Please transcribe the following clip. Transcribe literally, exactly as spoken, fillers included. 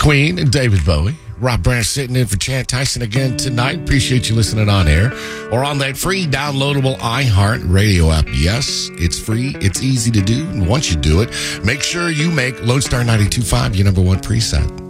Queen and David Bowie. Rob Branch sitting in for Chad Tyson again tonight. Appreciate you listening on air or on that free downloadable iHeart Radio app. Yes, it's free. It's easy to do. And once you do it, make sure you make Lone Star ninety-two point five your number one preset.